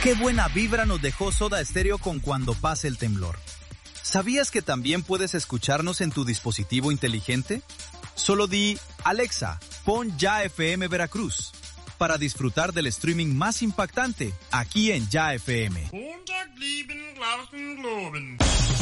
Qué buena vibra nos dejó Soda Stereo con Cuando pase el temblor. ¿Sabías que también puedes escucharnos en tu dispositivo inteligente? Solo di, Alexa, pon Ya FM Veracruz, para disfrutar del streaming más impactante aquí en Ya FM.